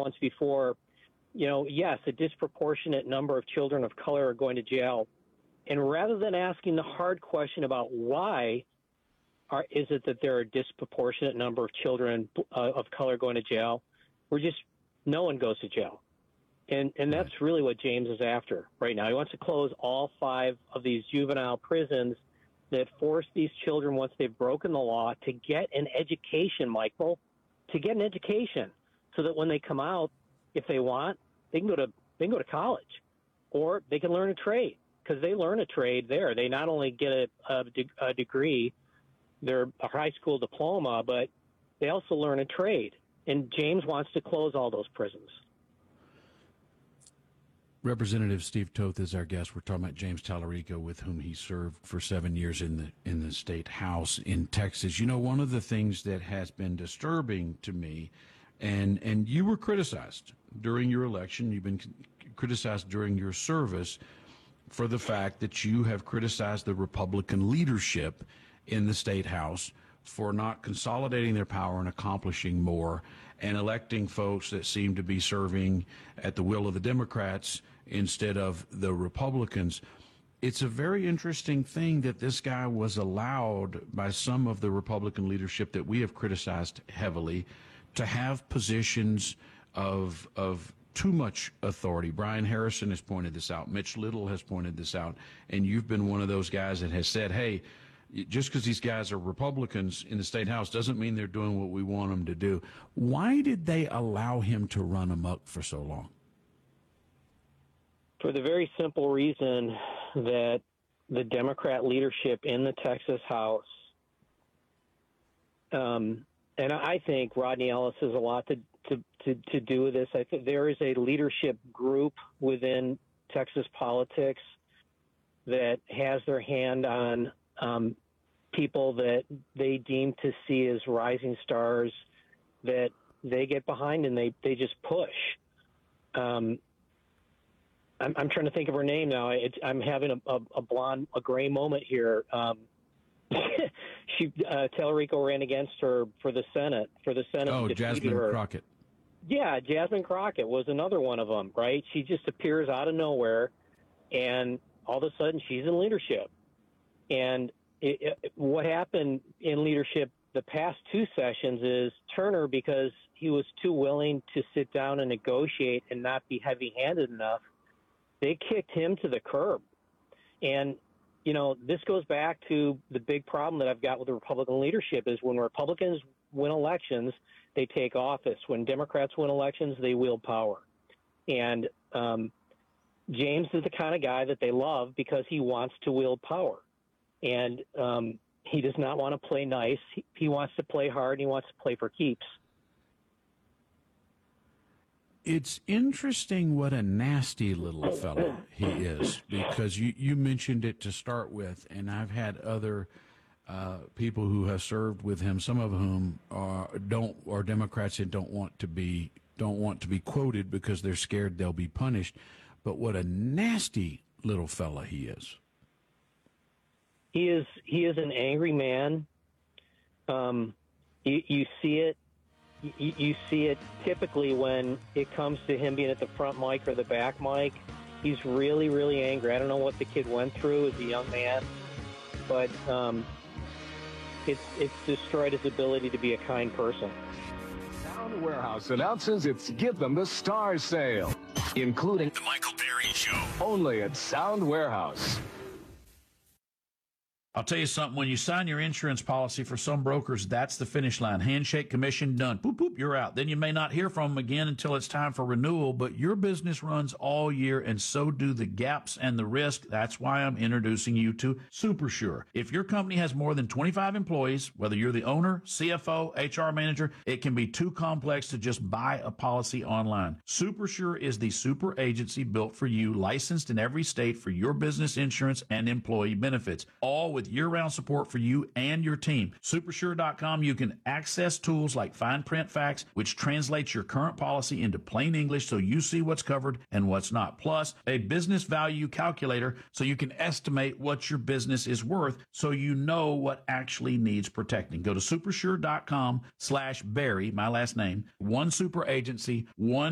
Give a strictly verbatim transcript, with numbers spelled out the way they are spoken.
once before, you know, yes, a disproportionate number of children of color are going to jail. And rather than asking the hard question about why are, is it that there are a disproportionate number of children uh, of color going to jail, we're just, no one goes to jail. And and that's really what James is after right now. He wants to close all five of these juvenile prisons that force these children, once they've broken the law, to get an education, Michael, to get an education so that when they come out, if they want, they can go to they can go to college, or they can learn a trade, because they learn a trade there. They not only get a, a, de- a degree, their a high school diploma, but they also learn a trade. And James wants to close all those prisons. Representative Steve Toth is our guest. We're talking about James Tallarico, with whom he served for seven years in the in the state house in Texas. You know, one of the things that has been disturbing to me, and and you were criticized during your election, you've been criticized during your service for the fact that you have criticized the Republican leadership in the state house for not consolidating their power and accomplishing more, and electing folks that seem to be serving at the will of the Democrats instead of the Republicans. It's a very interesting thing that this guy was allowed by some of the Republican leadership that we have criticized heavily to have positions of of too much authority. Brian Harrison has pointed this out. Mitch Little has pointed this out. And you've been one of those guys that has said, hey, just because these guys are Republicans in the state house doesn't mean they're doing what we want them to do. Why did they allow him to run amok for so long? For the very simple reason that the Democrat leadership in the Texas House, um, and I think Rodney Ellis has a lot to, to, to, to do with this. I think there is a leadership group within Texas politics that has their hand on um, people that they deem to see as rising stars, that they get behind and they, they just push. Um, I'm, I'm trying to think of her name now. It's, I'm having a, a, a blonde, a gray moment here. Um, she, uh, Tallarico ran against her for the Senate, for the Senate. Oh, Jasmine her. Crockett. Yeah, Jasmine Crockett was another one of them, right? She just appears out of nowhere, and all of a sudden she's in leadership. And it, it, what happened in leadership the past two sessions is Turner, because he was too willing to sit down and negotiate and not be heavy-handed enough, they kicked him to the curb. And, you know, this goes back to the big problem that I've got with the Republican leadership is when Republicans win elections, they take office. When Democrats win elections, they wield power. And um, James is the kind of guy that they love because he wants to wield power. And um, he does not want to play nice. He, he wants to play hard, and he wants to play for keeps. It's interesting what a nasty little fellow he is, because you, you mentioned it to start with, and I've had other uh, people who have served with him, some of whom are don't are Democrats and don't want to be don't want to be quoted because they're scared they'll be punished. But what a nasty little fella he is. He is he is an angry man. Um, you, you see it. You, you see it typically when it comes to him being at the front mic or the back mic. He's really, really angry. I don't know what the kid went through as a young man, but um, it's it's destroyed his ability to be a kind person. Sound Warehouse announces its Give Them the Stars sale, including The Michael Berry Show. Only at Sound Warehouse. I'll tell you something, when you sign your insurance policy for some brokers, that's the finish line. Handshake, commission, done. Boop, boop, you're out. Then you may not hear from them again until it's time for renewal, but your business runs all year, and so do the gaps and the risk. That's why I'm introducing you to SuperSure. If your company has more than twenty-five employees, whether you're the owner, C F O, H R manager, it can be too complex to just buy a policy online. SuperSure is the super agency built for you, licensed in every state for your business insurance and employee benefits, all with with year-round support for you and your team. Supersure dot com, you can access tools like fine print facts, which translates your current policy into plain English so you see what's covered and what's not. Plus, a business value calculator so you can estimate what your business is worth so you know what actually needs protecting. Go to supersure dot com slash Barry, my last name, one super agency, one